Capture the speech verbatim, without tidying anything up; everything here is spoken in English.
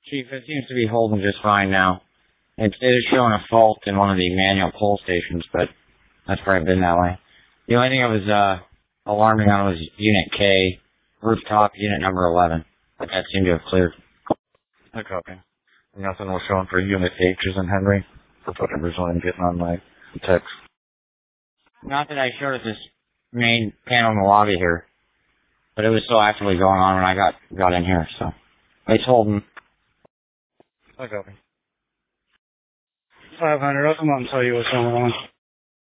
Chief, it seems to be holding just fine now. It, it is showing a fault in one of the manual pull stations, but that's probably been that way. The only thing that was uh, alarming on was Unit K, rooftop, unit number eleven. But that seemed to have cleared. I copy. Nothing was showing for Unit H as in Henry. For fucking Brazil, I'm getting on my text. Not that I showed at this main panel in the lobby here, but it was still actively going on when I got got in here, so I told him. I copy. five hundred, I'll come out and tell you what's going on.